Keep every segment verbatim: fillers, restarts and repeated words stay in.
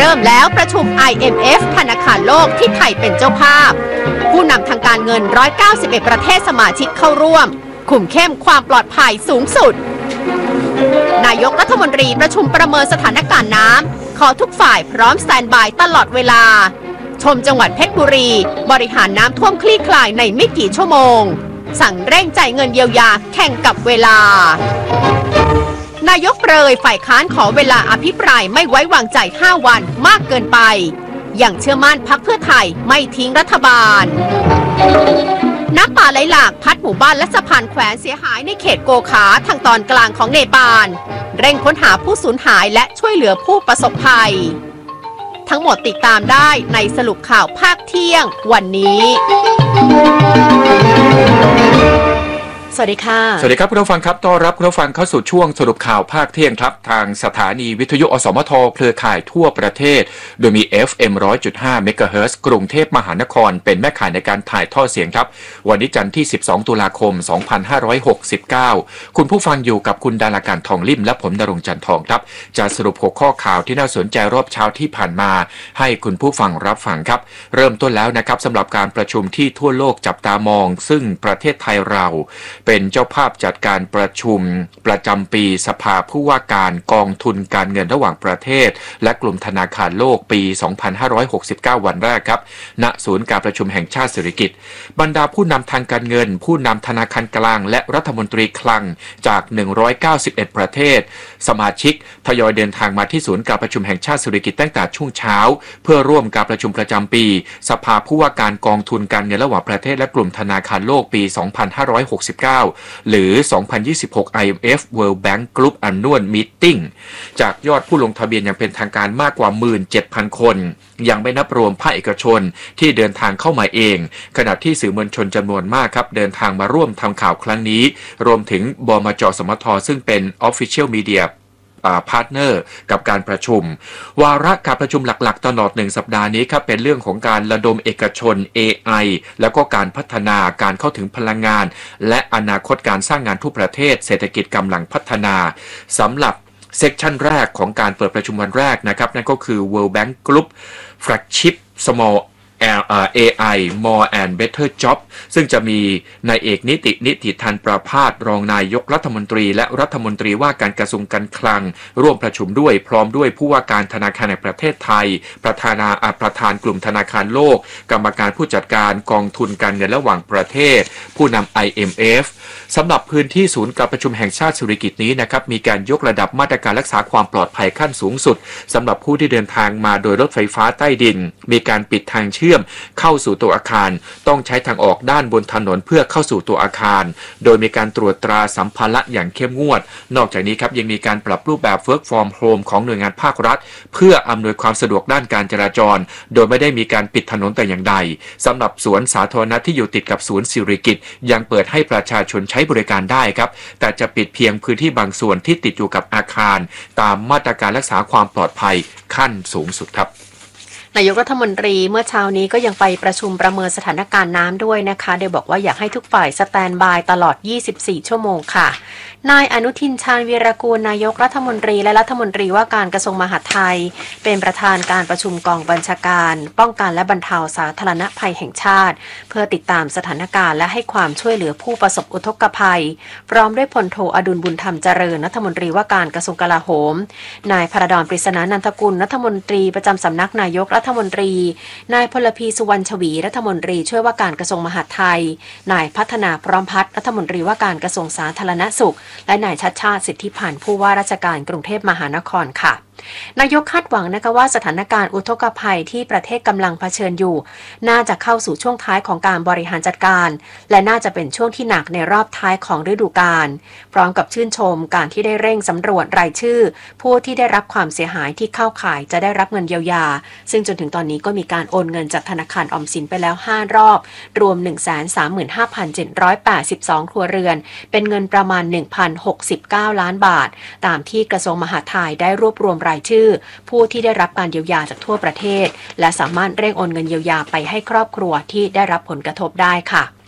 ริ่มแล้วประชุม ไอ เอ็ม เอฟ ธนาคารโลกที่ไทยเป็นเจ้าภาพผู้นำทางการเงินหนึ่งร้อยเก้าสิบเอ็ดประเทศสมาชิกเข้าร่วมคุมเข้มความปลอดภัยสูงสุดนายกรัฐมนตรีประชุมประเมินสถานการณ์น้ำขอทุกฝ่ายพร้อมสแตนด์บายตลอดเวลาชมจังหวัดเพชรบุรีบริหารน้ำท่วมคลี่คลายในไม่กี่ชั่วโมงสั่งเร่งจ่ายเงินเยียวยาแข่งกับเวลานายกเปรยฝ่ายค้านขอเวลาอภิปรายไม่ไว้วางใจห้าวันมากเกินไปอย่างเชื่อมั่นพรรคเพื่อไทยไม่ทิ้งรัฐบาลน้ำป่าไหลหลากพัดหมู่บ้านและสะพานแขวนเสียหายในเขตโกขาทางตอนกลางของเนปาลเร่งค้นหาผู้สูญหายและช่วยเหลือผู้ประสบภัยทั้งหมดติดตามได้ในสรุปข่าวภาคเที่ยงวันนี้สวัสดีค่ะสวัสดีครับคุณผู้ฟังครับต้อนรับคุณผู้ฟังเข้าสู่ช่วงสรุปข่าวภาคเที่ยงครับทางสถานีวิทยุอสมทเครือข่ายทั่วประเทศโดยมี เอฟ เอ็ม หนึ่งร้อยจุดห้า เมกะเฮิรตซ์กรุงเทพมหานครเป็นแม่ข่ายในการถ่ายทอดเสียงครับวันนี้จันทร์ที่สิบสองตุลาคมสองพันห้าร้อยหกสิบเก้าคุณผู้ฟังอยู่กับคุณดาราการทองลิ่มและผมณรงค์จันทร์ทองครับจะสรุปหัวข้อข่าวที่น่าสนใจรอบเช้าที่ผ่านมาให้คุณผู้ฟังรับฟังครับเริ่มต้นแล้วนะครับสำหรับการประชุมที่ทั่วโลกจับตามองซึ่งประเทศไทยเราเป็นเจ้าภาพจัดการประชุมประจำปีสภาผู้ว่าการกองทุนการเงินระหว่างประเทศและกลุ่มธนาคารโลกปีสองพันห้าร้อยหกสิบเก้าวันแรกครับณศูนย์การประชุมแห่งชาติสิริกิติ์บรรดาผู้นำทางการเงินผู้นำธนาคารกลางและรัฐมนตรีคลังจากหนึ่งร้อยเก้าสิบเอ็ดประเทศสมาชิกทยอยเดินทางมาที่ศูนย์การประชุมแห่งชาติสิริกิติ์ตั้งแต่ช่วงเช้าเพื่อร่วมการประชุมประจำปีสภาผู้ว่าการกองทุนการเงินระหว่างประเทศและกลุ่มธนาคารโลกปีสองพันห้าร้อยหกสิบเก้าหรือสองพันยี่สิบหก ไอ เอ็ม เอฟ World Bank Group Annual Meeting จากยอดผู้ลงทะเบียนอย่างเป็นทางการมากกว่า หนึ่งหมื่นเจ็ดพัน คนยังไม่นับรวมภาคเอกชนที่เดินทางเข้ามาเองขณะที่สื่อมวลชนจำนวนมากครับเดินทางมาร่วมทำข่าวครั้งนี้รวมถึงบมจ.สมท.ซึ่งเป็น Official Mediaพาร์ทเนอร์กับการประชุมวาระการประชุมหลักๆตลอดหนึ่งสัปดาห์นี้ครับเป็นเรื่องของการระดมเอกชน เอ ไอ แล้วก็การพัฒนาการเข้าถึงพลังงานและอนาคตการสร้างงานทั่วประเทศเศรษฐกิจกำลังพัฒนาสำหรับเซกชันแรกของการเปิดประชุมวันแรกนะครับนั่นก็คือ World Bank Group Flagship Smallเอ ไอ More and Better Job ซึ่งจะมีนายเอกนิตินิติธันประภาสรองนายกรัฐมนตรีและรัฐมนตรีว่าการกระทรวงการคลังร่วมประชุมด้วยพร้อมด้วยผู้ว่าการธนาคารแห่งประเทศไทยประธานาประธานกลุ่มธนาคารโลกกรรมการผู้จัดการกองทุนการเงินระหว่างประเทศผู้นำ ไอ เอ็ม เอฟ สำหรับพื้นที่ศูนย์การประชุมแห่งชาติสิริกิติ์นี้นะครับมีการยกระดับมาตรการรักษาความปลอดภัยขั้นสูงสุดสำหรับผู้ที่เดินทางมาโดยรถไฟฟ้าใต้ดินมีการปิดทางเชื่อมเข้าสู่ตัวอาคารต้องใช้ทางออกด้านบนถนนเพื่อเข้าสู่ตัวอาคารโดยมีการตรวจตราสัมภาระอย่างเข้มงวดนอกจากนี้ครับยังมีการปรับรูปแบบ Work from Home ของหน่วยงานภาครัฐเพื่ออำนวยความสะดวกด้านการจราจรโดยไม่ได้มีการปิดถนนแต่อย่างใดสำหรับสวนสาธารณะที่อยู่ติดกับศูนย์สิริกิติ์ยังเปิดให้ประชาชนใช้บริการได้ครับแต่จะปิดเพียงพื้นที่บางส่วนที่ติดอยู่กับอาคารตามมาตรการรักษาความปลอดภัยขั้นสูงสุดครับนายกรัฐมนตรีเมื่อเช้านี้ก็ยังไปประชุมประเมินสถานการณ์น้ำด้วยนะคะโดยบอกว่าอยากให้ทุกฝ่ายสแตนบายตลอดยี่สิบสี่ชั่วโมงค่ะนายอนุทินชาญวีรกูลนายกรัฐมนตรีและรัฐมนตรีว่าการกระทรวงมหาดไทยเป็นประธานการประชุมกองบัญชาการป้องกันและบรรเทาสาธารณภัยแห่งชาติเพื่อติดตามสถานการณ์และให้ความช่วยเหลือผู้ประสบอุทกภัยพร้อมด้วยพลโทอดุลบุญธรรมเจริญรัฐมนตรีว่าการกระทรวงกลาโหมนายพระดอนปริศนานันทกุลรัฐมนตรีประจำสำนักนายกรัฐมนตรีนายพลพีสุวรรณชวีรัฐมนตรีช่วยว่าการกระทรวงมหาดไทยนายพัฒนาพร้อมพัฒน์รัฐมนตรีว่าการกระทรวงสาธารณสุขและนายชัชชาติสิทธิพันธ์ผู้ว่าราชการกรุงเทพมหานครค่ะนายกคาดหวังนะคะว่าสถานการณ์อุทกภัยที่ประเทศกำลังเผชิญอยู่น่าจะเข้าสู่ช่วงท้ายของการบริหารจัดการและน่าจะเป็นช่วงที่หนักในรอบท้ายของฤดูกาลพร้อมกับชื่นชมการที่ได้เร่งสำรวจรายชื่อผู้ที่ได้รับความเสียหายที่เข้าข่ายจะได้รับเงินเยียวยาซึ่งจนถึงตอนนี้ก็มีการโอนเงินจากธนาคารออมสินไปแล้วห้ารอบรวม หนึ่งแสนสามหมื่นห้าพันเจ็ดร้อยแปดสิบสอง ครัวเรือนเป็นเงินประมาณ หนึ่งพันหกสิบเก้า ล้านบาทตามที่กระทรวงมหาดไทยได้รวบรวมรายชื่อผู้ที่ได้รับการเยียวยาจากทั่วประเทศและสามารถเร่งโอนเงินเยียวยาไปให้ครอบครัวที่ได้รับผลกระทบได้ค่ะ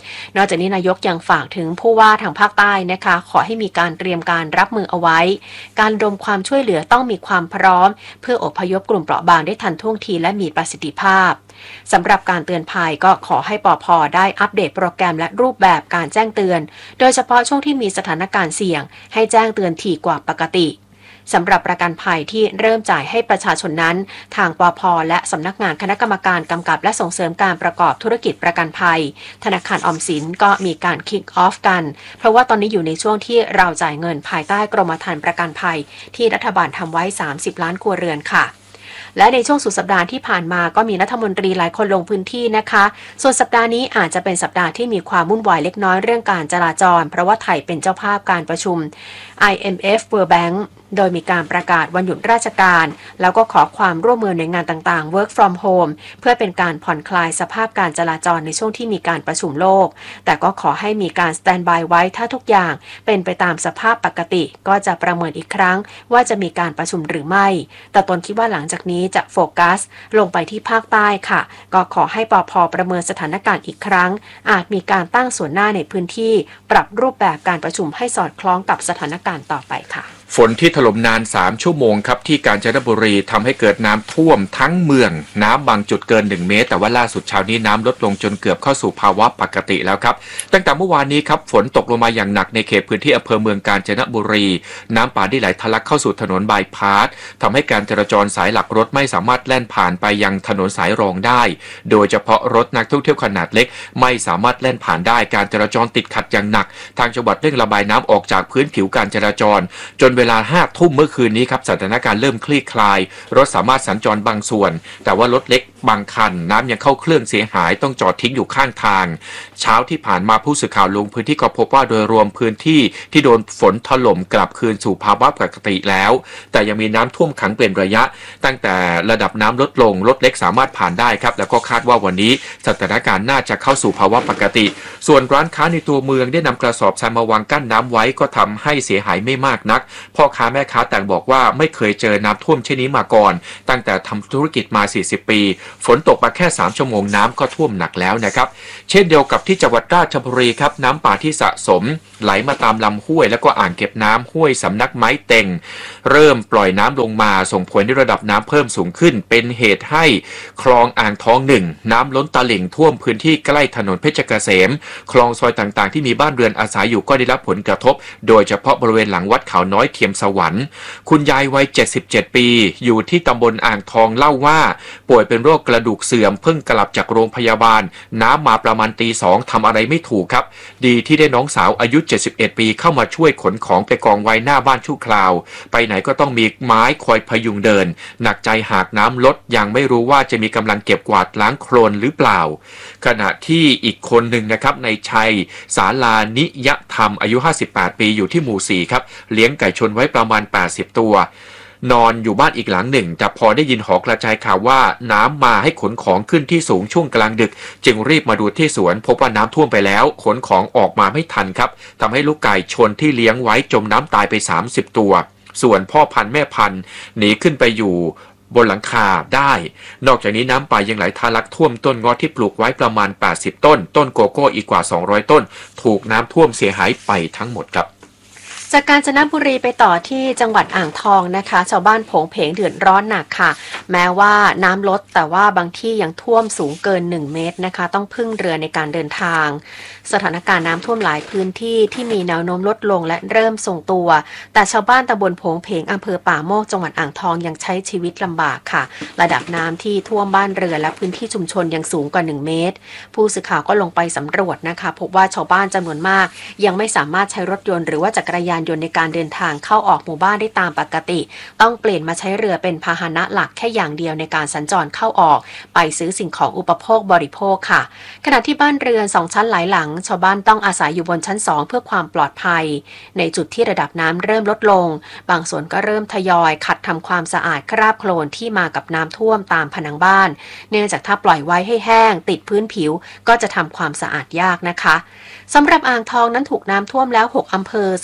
นอกจากนี้นายกยังฝากถึงผู้ว่าทางภาคใต้นะคะขอให้มีการเตรียมการรับมือเอาไว้การระดมความช่วยเหลือต้องมีความพร้อมเพื่ออพยพกลุ่มเปราะบางได้ทันท่วงทีและมีประสิทธิภาพสำหรับการเตือนภัยก็ขอให้ปภ.ได้อัปเดตโปรแกรมและรูปแบบการแจ้งเตือนโดยเฉพาะช่วงที่มีสถานการณ์เสี่ยงให้แจ้งเตือนถี่กว่าปกติสำหรับประกันภัยที่เริ่มจ่ายให้ประชาชนนั้นทางปภ.และสำนักงานคณะกรรมการกำกับและส่งเสริมการประกอบธุรกิจประกันภัยธนาคารออมสินก็มีการคิกออฟกันเพราะว่าตอนนี้อยู่ในช่วงที่เราจ่ายเงินภายใต้กรมธรรม์ประกันภัยที่รัฐบาลทำไว้สามสิบล้านครัวเรือนค่ะและในช่วงสุดสัปดาห์ที่ผ่านมาก็มีรัฐมนตรีหลายคนลงพื้นที่นะคะส่วนสัปดาห์นี้อาจจะเป็นสัปดาห์ที่มีความวุ่นวายเล็กน้อยเรื่องการจราจรเพราะว่าไทยเป็นเจ้าภาพการประชุม ไอ เอ็ม เอฟ World Bank โดยมีการประกาศวันหยุดราชการแล้วก็ขอความร่วมมือหน่วยงานต่างๆ Work from Home เพื่อเป็นการผ่อนคลายสภาพการจราจรในช่วงที่มีการประชุมโลกแต่ก็ขอให้มีการสแตนด์บายไว้ถ้าทุกอย่างเป็นไปตามสภาพปกติก็จะประเมินอีกครั้งว่าจะมีการประชุมหรือไม่แต่ตนคิดว่าหลังจากนี้จะโฟกัสลงไปที่ภาคใต้ค่ะก็ขอให้ปภ.ประเมินสถานการณ์อีกครั้งอาจมีการตั้งส่วนหน้าในพื้นที่ปรับรูปแบบการประชุมให้สอดคล้องกับสถานการณ์ต่อไปค่ะฝนที่ถล่มนานสามชั่วโมงครับที่กาญจนบุรีทำให้เกิดน้ำท่วมทั้งเมืองน้ำบางจุดเกินหนึ่งเมตรแต่ว่าล่าสุดเช้านี้น้ำลดลงจนเกือบเข้าสู่ภาวะปกติแล้วครับตั้งแต่เมื่อวานนี้ครับฝนตกลงมาอย่างหนักในเขตพื้นที่อำเภอเมืองกาญจนบุรีน้ำป่าได้ไหลทะลักเข้าสู่ถนนบายพาสทำให้การจราจรสายหลักรถไม่สามารถแล่นผ่านไปยังถนนสายรองได้โดยเฉพาะรถนักท่องเที่ยวขนาดเล็กไม่สามารถแล่นผ่านได้การจราจรติดขัดอย่างหนักทางจังหวัดเร่งระบายน้ำออกจากพื้นผิวการจราจรจนเวลาห้าทุ่มเมื่อคืนนี้ครับสถานการณ์เริ่มคลี่คลายรถสามารถสัญจรบางส่วนแต่ว่ารถเล็กบางคันน้ำยังเข้าเครื่องเสียหายต้องจอดทิ้งอยู่ข้างทางเช้าที่ผ่านมาผู้สื่อข่าวลงพื้นที่ก็พบว่าโดยรวมพื้นที่ที่โดนฝนถล่มกลับคืนสู่ภาวะปกติแล้วแต่ยังมีน้ำท่วมขังเป็นระยะตั้งแต่ระดับน้ำลดลงรถเล็กสามารถผ่านได้ครับแล้วก็คาดว่าวันนี้สถานการณ์น่าจะเข้าสู่ภาวะปกติส่วนร้านค้าในตัวเมืองได้นำกระสอบทรายมาวางกั้นน้ำไว้ก็ทำให้เสียหายไม่มากนักพ่อค้าแม่ค้าต่างบอกว่าไม่เคยเจอน้ำท่วมเช่นนี้มาก่อนตั้งแต่ทำธุรกิจมาสี่สิบปีฝนตกมาแค่สามชั่วโมงน้ำก็ท่วมหนักแล้วนะครับเช่นเดียวกับที่จังหวัดราชบุรีครับน้ำป่าที่สะสมไหลมาตามลำห้วยแล้วก็อ่างเก็บน้ำห้วยสำนักไม้เต็งเริ่มปล่อยน้ำลงมาส่งผลให้ระดับน้ำเพิ่มสูงขึ้นเป็นเหตุให้คลองอ่างทองหนึ่งน้ำล้นตลิ่งท่วมพื้นที่ใกล้ถนนเพชรเกษมคลองซอยต่างๆที่มีบ้านเรือนอาศัยอยู่ก็ได้รับผลกระทบโดยเฉพาะบริเวณหลังวัดเขาน้อยเทียมสวรรค์คุณยายวัยเจ็ดสิบเจ็ดปีอยู่ที่ตำบลอ่างทองเล่าว่าป่วยเป็นโรคกระดูกเสื่อมเพิ่งกลับจากโรงพยาบาลน้ำมาประมาณตีสองทำอะไรไม่ถูกครับดีที่ได้น้องสาวอายุเจ็ดสิบเอ็ดปีเข้ามาช่วยขนของไปกองไว้หน้าบ้านชั่วคราวไปไหนก็ต้องมีไม้คอยพยุงเดินหนักใจหากน้ำลดยังไม่รู้ว่าจะมีกำลังเก็บกวาดล้างโคลนหรือเปล่าขณะที่อีกคนหนึ่งนะครับในชัยศาลานิยธรรมอายุห้าสิบแปดปีอยู่ที่หมู่สี่ครับเลี้ยงไก่ชนไว้ประมาณแปดสิบตัวนอนอยู่บ้านอีกหลังหนึ่งแต่พอได้ยินหอกระจายข่าวว่าน้ำมาให้ขนของขึ้นที่สูงช่วงกลางดึกจึงรีบมาดูที่สวนพบว่าน้ำท่วมไปแล้วขนของออกมาไม่ทันครับทำให้ลูกไก่ชนที่เลี้ยงไว้จมน้ำตายไปสามสิบตัวส่วนพ่อพันธุ์แม่พันธุ์หนีขึ้นไปอยู่บนหลังคาได้นอกจากนี้น้ำป่ายังไหลทะลักท่วมต้นเงาะที่ปลูกไว้ประมาณแปดสิบต้นต้นโกโก้อีกกว่าสองร้อยต้นถูกน้ำท่วมเสียหายไปทั้งหมดครับจากกาญจนบุรีไปต่อที่จังหวัดอ่างทองนะคะชาวบ้านโผงเพงเดือดร้อนหนักค่ะแม้ว่าน้ำลดแต่ว่าบางที่ยังท่วมสูงเกินหนึ่งเมตรนะคะต้องพึ่งเรือในการเดินทางสถานการณ์น้ำท่วมหลายพื้นที่ที่มีแนวโน้มลดลงและเริ่มทรงตัวแต่ชาวบ้านตำบลโผงเพงอำเภอป่าโมกจังหวัดอ่างทองยังใช้ชีวิตลำบากค่ะระดับน้ำที่ท่วมบ้านเรือนและพื้นที่ชุมชนยังสูงกว่าหนึ่งเมตรผู้สื่อข่าวก็ลงไปสำรวจนะคะพบว่าชาวบ้านจำนวนมากยังไม่สามารถใช้รถยนต์หรือว่าจักรยานยนต์ในการเดินทางเข้าออกหมู่บ้านได้ตามปกติต้องเปลี่ยนมาใช้เรือเป็นพาหนะหลักแค่อย่างเดียวในการสัญจรเข้าออกไปซื้อสิ่งของอุปโภคบริโภคค่ะขณะที่บ้านเรือนสองชั้นหลายหลังชาวบ้านต้องอาศัยอยู่บนชั้นสองเพื่อความปลอดภัยในจุดที่ระดับน้ำเริ่มลดลงบางส่วนก็เริ่มทยอยขัดทำความสะอาดคราบโคลนที่มากับน้ำท่วมตามผนังบ้านเนื่องจากถ้าปล่อยไว้ให้แห้งติดพื้นผิวก็จะทำความสะอาดยากนะคะสำหรับอ่างทองนั้นถูกน้ำท่วมแล้วหกอำเภอสี่สิบสี่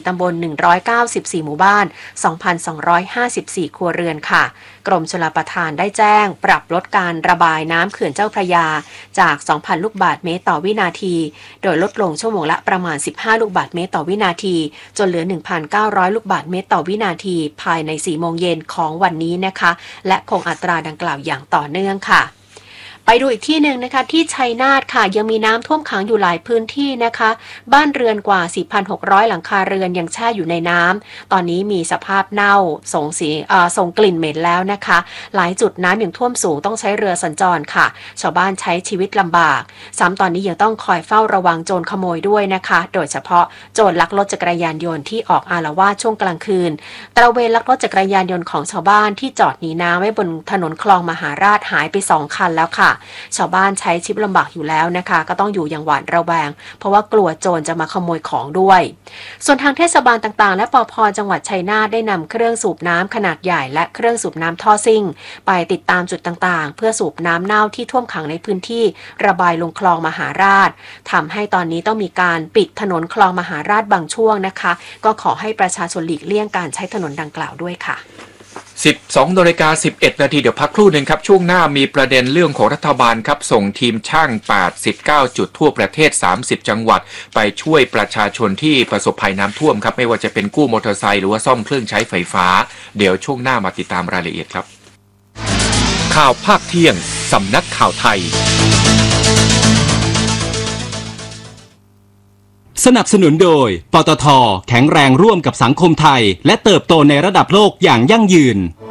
ตำบลหนึ่งร้อยเก้าสิบสี่หมู่บ้าน สองพันสองร้อยห้าสิบสี่ ครัวเรือนค่ะกรมชลประทานได้แจ้งปรับลดการระบายน้ำเขื่อนเจ้าพระยาจาก สองพัน ลูกบาศก์เมตรต่อวินาทีโดยลดลงชั่วโมงละประมาณ สิบห้า ลูกบาศก์เมตรต่อวินาทีจนเหลือ หนึ่งพันเก้าร้อย ลูกบาศก์เมตรต่อวินาทีภายใน สี่ โมงเย็นของวันนี้นะคะและคงอัตราดังกล่าวอย่างต่อเนื่องค่ะไปดูอีกที่หนึ่งนะคะที่ชัยนาทค่ะยังมีน้ำท่วมขังอยู่หลายพื้นที่นะคะบ้านเรือนกว่า สี่พันหกร้อย หลังคาเรือนยังแช่อยู่ในน้ำตอนนี้มีสภาพเน่าส่งสีเอ่อส่งกลิ่นเหม็นแล้วนะคะหลายจุดน้ำยังท่วมสูงต้องใช้เรือสัญจรค่ะชาวบ้านใช้ชีวิตลำบากซ้ำตอนนี้ยังต้องคอยเฝ้าระวังโจรขโมยด้วยนะคะโดยเฉพาะโจรลักรถจักรยานยนต์ที่ออกอาละวาดช่วงกลางคืนตระเวนลักรถจักรยานยนต์ของชาวบ้านที่จอดหนีน้ำไว้บนถนนคลองมหาราชหายไปสองคันแล้วค่ะชาวบ้านใช้ชีวิตลำบากอยู่แล้วนะคะก็ต้องอยู่อย่างหวาดระแวงเพราะว่ากลัวโจรจะมาขโมยของด้วยส่วนทางเทศบาลต่างๆและปภ.จังหวัดชัยนาทได้นำเครื่องสูบน้ำขนาดใหญ่และเครื่องสูบน้ำท่อซิ่งไปติดตามจุดต่างๆเพื่อสูบน้ำเน่าที่ท่วมขังในพื้นที่ระบายลงคลองมหาราชทำให้ตอนนี้ต้องมีการปิดถนนคลองมหาราชบางช่วงนะคะก็ขอให้ประชาชนหลีกเลี่ยงการใช้ถนนดังกล่าวด้วยค่ะสิบสองนาฬิกาสิบเอ็ดนาทีเดี๋ยวพักครู่หนึ่งครับช่วงหน้ามีประเด็นเรื่องของรัฐบาลครับส่งทีมช่างแปดสิบเก้าจุดทั่วประเทศสามสิบจังหวัดไปช่วยประชาชนที่ประสบภัยน้ำท่วมครับไม่ว่าจะเป็นกู้มอเตอร์ไซค์หรือว่าซ่อมเครื่องใช้ไฟฟ้าเดี๋ยวช่วงหน้ามาติดตามรายละเอียดครับข่าวภาคเที่ยงสำนักข่าวไทยสนับสนุนโดยปตท.แข็งแรงร่วมกับสังคมไทยและเติบโตในระดับโลกอย่างยั่งยืน